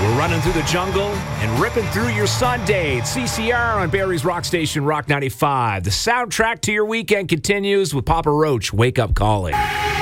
We're running through the jungle and ripping through your Sunday. It's CCR on Barrie's Rock Station, Rock 95. The soundtrack to your weekend continues with Papa Roach, Wake Up Calling.